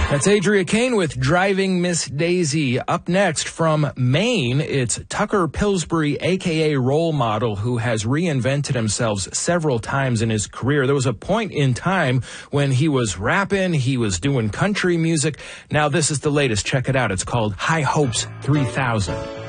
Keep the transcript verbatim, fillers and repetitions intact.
That's Adria Kane with Driving Miss Daisy. Up next from Maine, it's Tucker Pillsbury, a k a. Role Model, who has reinvented himself several times in his career. There was a point in time when he was rapping, he was doing country music. Now this is the latest. Check it out. It's called High Hopes three thousand.